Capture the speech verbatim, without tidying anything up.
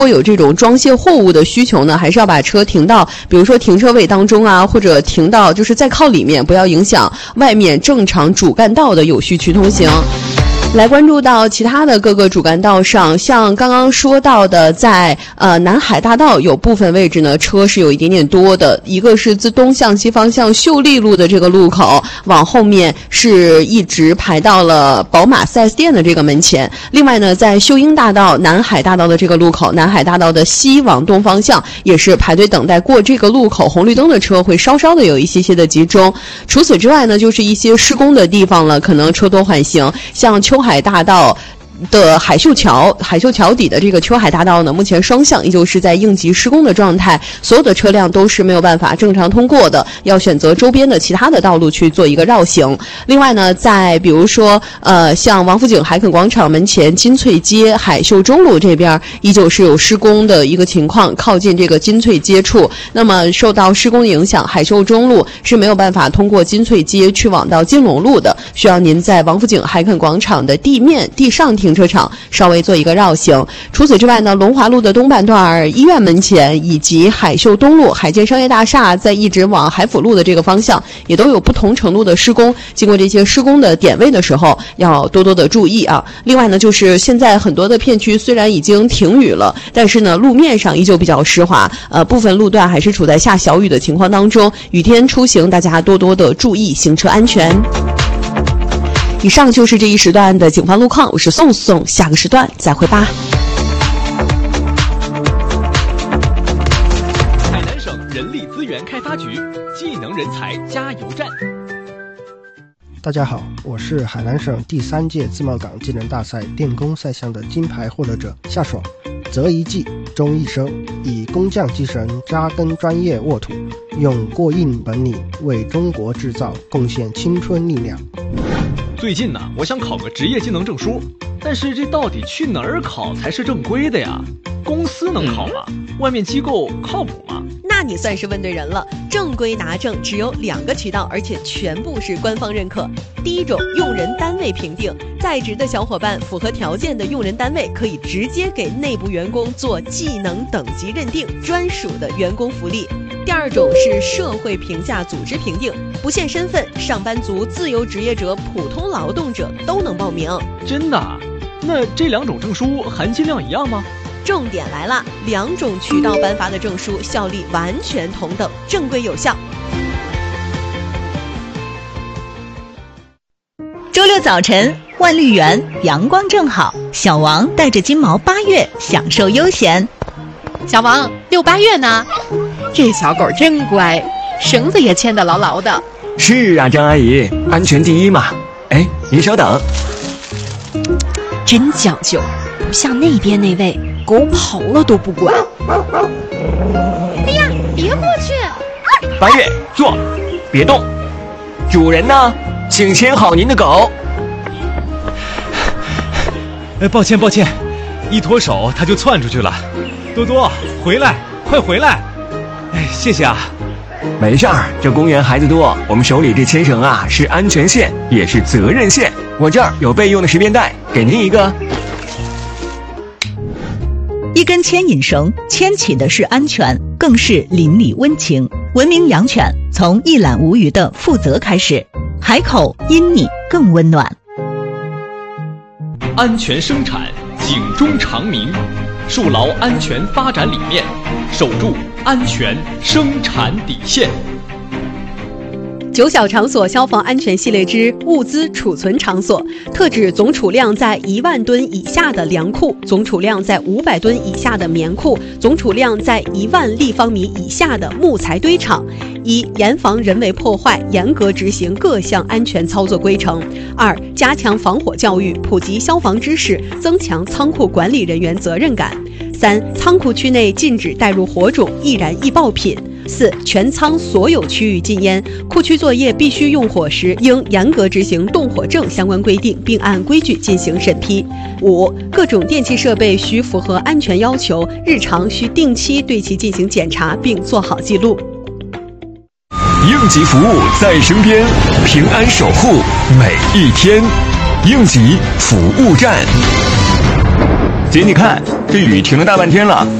如果有这种装卸货物的需求呢，还是要把车停到比如说停车位当中啊，或者停到就是再靠里面，不要影响外面正常主干道的有序区通行。来关注到其他的各个主干道上，像刚刚说到的在呃南海大道有部分位置呢车是有一点点多的，一个是自东向西方向秀丽路的这个路口往后面是一直排到了宝马 四 S 店的这个门前，另外呢在秀英大道南海大道的这个路口，南海大道的西往东方向也是排队等待过这个路口红绿灯的车会稍稍的有一些些的集中。除此之外呢就是一些施工的地方了，可能车多缓行，像秋海大道的海秀桥，海秀桥底的这个秋海大道呢，目前双向依旧是在应急施工的状态，所有的车辆都是没有办法正常通过的，要选择周边的其他的道路去做一个绕行。另外呢，在比如说呃，像王府井海肯广场门前金翠街海秀中路这边，依旧是有施工的一个情况，靠近这个金翠街处，那么受到施工的影响，海秀中路是没有办法通过金翠街去往到金龙路的，需要您在王府井海肯广场的地面地上停车场稍微做一个绕行。除此之外呢，龙华路的东半段医院门前以及海秀东路海建商业大厦在一直往海府路的这个方向也都有不同程度的施工，经过这些施工的点位的时候要多多的注意啊。另外呢，就是现在很多的片区虽然已经停雨了，但是呢路面上依旧比较湿滑，呃部分路段还是处在下小雨的情况当中，雨天出行大家多多的注意行车安全。以上就是这一时段的警方路况，我是宋宋，下个时段再会吧。 海南省人力资源开发局技能人才加油站。 大家好，我是海南省第三届自贸港技能大赛电工赛项的金牌获得者夏爽。择一技终一生，以工匠精神扎根专业沃土，用过硬本领为中国制造贡献青春力量。 最近呢，我想考个职业技能证书，但是这到底去哪儿考才是正规的呀？公司能考吗？外面机构靠谱吗？ 那你算是问对人了。正规拿证只有两个渠道，而且全部是官方认可。第一种，用人单位评定，在职的小伙伴符合条件的用人单位可以直接给内部员工做技能等级认定，专属的员工福利。第二种是社会评价组织评定，不限身份，上班族、自由职业者、普通劳动者都能报名。 真的？那这两种证书含金量一样吗？ 重点来了，两种渠道颁发的证书效力完全同等，正规有效。 周六早晨，万绿园阳光正好，小王带着金毛八月享受悠闲。 小王，遛八月呢？这小狗真乖，绳子也牵得牢牢的。 是啊，张阿姨，安全第一嘛。哎，您稍等。 真讲究，不像那边那位狗跑了都不管。 哎呀，别过去！ 八月，坐，别动。主人呢？请牵好您的狗。 哎，抱歉抱歉，一脱手它就窜出去了。多多，回来，快回来！哎，谢谢啊。 没事儿，这公园孩子多，我们手里这牵绳啊是安全线，也是责任线。我这儿有备用的十便带，给您一个。 一根牵引绳牵起的是安全，更是邻里温情。文明养犬从一览无余的负责开始，海口因你更温暖。 安全生产，警钟长鸣，树牢安全发展理念，守住安全生产底线。 九小场所消防安全系列之物资储存场所，特指总储量在一万吨以下的粮库，总储量在五百吨以下的棉库，总储量在一万立方米以下的木材堆场。一、严防人为破坏，严格执行各项安全操作规程。二、加强防火教育，普及消防知识，增强仓库管理人员责任感。三、仓库区内禁止带入火种、易燃易爆品。四、全仓所有区域禁烟，库区作业必须用火时，应严格执行动火证相关规定，并按规矩进行审批。五、各种电气设备需符合安全要求，日常需定期对其进行检查，并做好记录。 应急服务在身边，平安守护每一天。应急服务站。姐，你看， 这雨停了大半天了，